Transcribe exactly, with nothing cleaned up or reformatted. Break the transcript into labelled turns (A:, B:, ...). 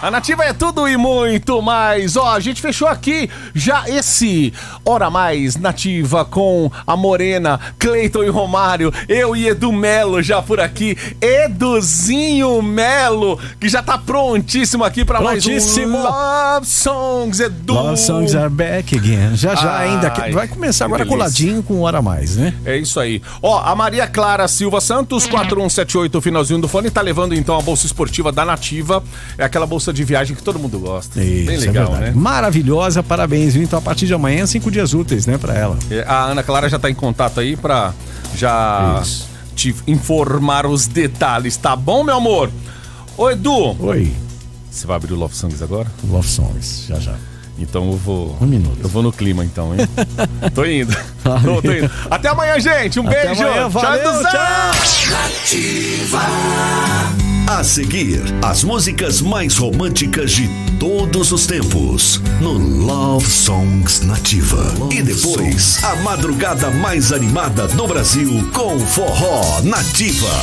A: A Nativa é tudo e muito mais. Ó, a gente fechou aqui já esse Hora Mais Nativa com a Morena, Cleiton e Romário, eu e Edu Melo já por aqui. Eduzinho Melo, que já tá prontíssimo aqui pra mais um Love Songs, Edu.
B: Love Songs are back again. Já já
A: Ai,
B: ainda. Vai começar agora
A: delícia.
B: Coladinho com Hora Mais, né?
A: É isso aí. Ó, a Maria Clara Silva Santos, quatro um sete oito, finalzinho do fone, tá levando então a bolsa esportiva da Nativa. É aquela bolsa de viagem que todo mundo gosta.
B: Isso,
A: bem legal,
B: é
A: né?
B: Maravilhosa, parabéns, viu? Então a partir de amanhã, cinco dias úteis, né, pra ela.
A: É, a Ana Clara já tá em contato aí pra já Isso. te informar os detalhes, tá bom, meu amor? Ô, Edu.
B: Oi.
A: Você vai abrir o Love Songs agora?
B: Love Songs, já já.
A: Então eu vou.
B: Um minuto.
A: Eu vou no clima então, hein? Tô indo. tô, tô indo. Até amanhã, gente. Um
B: Até
A: beijo.
B: Amanhã, valeu,
A: tchau,
B: tchau.
C: Nativa. A seguir, as músicas mais românticas de todos os tempos no Love Songs Nativa. Love e depois, Songs. A madrugada mais animada do Brasil com Forró Nativa.